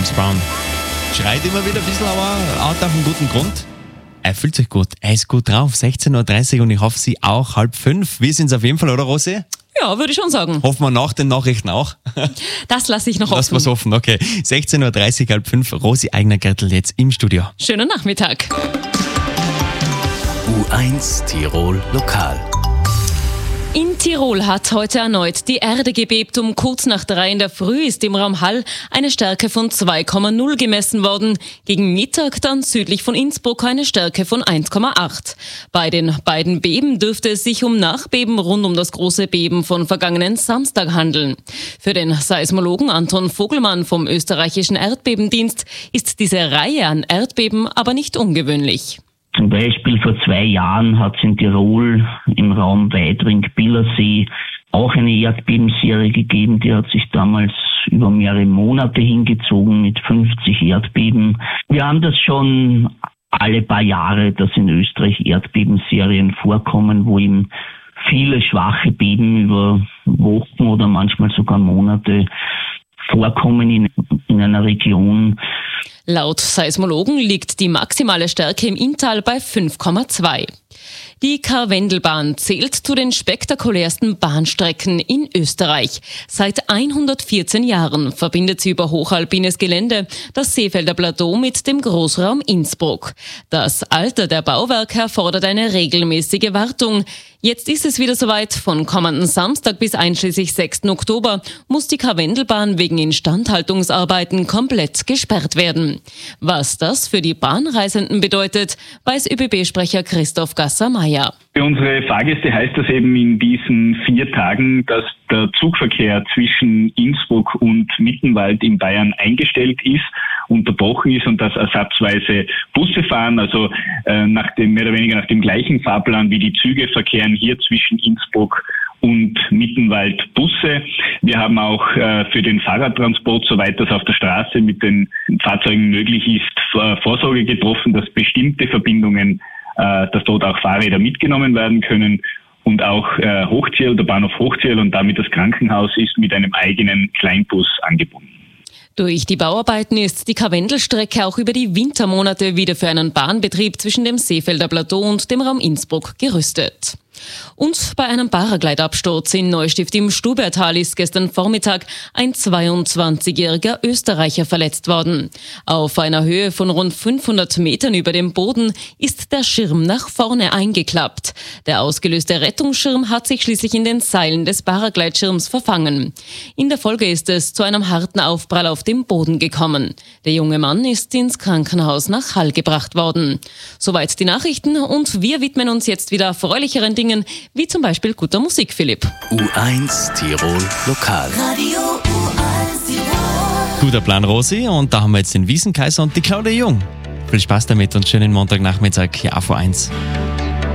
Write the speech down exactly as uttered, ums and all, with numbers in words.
James Brown. Schreit immer wieder ein bisschen, aber hat auch einen guten Grund. Er fühlt sich gut, er ist gut drauf. sechzehn Uhr dreißig und ich hoffe, Sie auch halb fünf. Wir sind es auf jeden Fall, oder Rosi? Ja, würde ich schon sagen. Hoffen wir nach den Nachrichten auch. Das lasse ich noch offen. Lass was offen, okay. sechzehn Uhr dreißig, halb fünf, Rosi Eigner-Gärtl jetzt im Studio. Schönen Nachmittag. U eins Tirol Lokal. In Tirol hat heute erneut die Erde gebebt. Um kurz nach drei in der Früh ist im Raum Hall eine Stärke von zwei Komma null gemessen worden. Gegen Mittag dann südlich von Innsbruck eine Stärke von eins Komma acht. Bei den beiden Beben dürfte es sich um Nachbeben rund um das große Beben von vergangenen Samstag handeln. Für den Seismologen Anton Vogelmann vom österreichischen Erdbebendienst ist diese Reihe an Erdbeben aber nicht ungewöhnlich. Zum Beispiel vor zwei Jahren hat es in Tirol im Raum Weidring-Billersee auch eine Erdbebenserie gegeben. Die hat sich damals über mehrere Monate hingezogen mit fünfzig Erdbeben. Wir haben das schon alle paar Jahre, dass in Österreich Erdbebenserien vorkommen, wo eben viele schwache Beben über Wochen oder manchmal sogar Monate vorkommen in, in einer Region. Laut Seismologen liegt die maximale Stärke im Inntal bei fünf Komma zwei. Die Karwendelbahn zählt zu den spektakulärsten Bahnstrecken in Österreich. Seit hundertvierzehn Jahren verbindet sie über hochalpines Gelände das Seefelder Plateau mit dem Großraum Innsbruck. Das Alter der Bauwerke erfordert eine regelmäßige Wartung. Jetzt ist es wieder soweit. Von kommenden Samstag bis einschließlich sechsten Oktober muss die Karwendelbahn wegen Instandhaltungsarbeiten komplett gesperrt werden. Was das für die Bahnreisenden bedeutet, weiß Ö B B-Sprecher Christoph Gasser-Meyer. Für unsere Fahrgäste heißt das eben in diesen vier Tagen, dass der Zugverkehr zwischen Innsbruck und Mittenwald in Bayern eingestellt ist, unterbrochen ist und dass ersatzweise Busse fahren, also äh, nach dem, mehr oder weniger nach dem gleichen Fahrplan wie die Züge verkehren hier zwischen Innsbruck und Mittenwald Busse. Wir haben auch äh, für den Fahrradtransport, soweit das auf der Straße mit den Fahrzeugen möglich ist, äh, Vorsorge getroffen, dass bestimmte Verbindungen, äh, dass dort auch Fahrräder mitgenommen werden können. Und auch äh, Hochziel, der Bahnhof Hochziel und damit das Krankenhaus ist mit einem eigenen Kleinbus angebunden. Durch die Bauarbeiten ist die Karwendelstrecke auch über die Wintermonate wieder für einen Bahnbetrieb zwischen dem Seefelder Plateau und dem Raum Innsbruck gerüstet. Und bei einem Paraglide-Absturz in Neustift im Stubertal ist gestern Vormittag ein zweiundzwanzigjähriger Österreicher verletzt worden. Auf einer Höhe von rund fünfhundert Metern über dem Boden ist der Schirm nach vorne eingeklappt. Der ausgelöste Rettungsschirm hat sich schließlich in den Seilen des Paraglide-Schirms verfangen. In der Folge ist es zu einem harten Aufprall auf dem Boden gekommen. Der junge Mann ist ins Krankenhaus nach Hall gebracht worden. Soweit die Nachrichten und wir widmen uns jetzt wieder erfreulicheren Dingen, wie zum Beispiel guter Musik, Philipp. U eins Tirol Lokal. Radio U eins Tirol. Guter Plan, Rosi. Und da haben wir jetzt den Wiesenkaiser und die Claudia Jung. Viel Spaß damit und schönen Montagnachmittag hier auf U eins.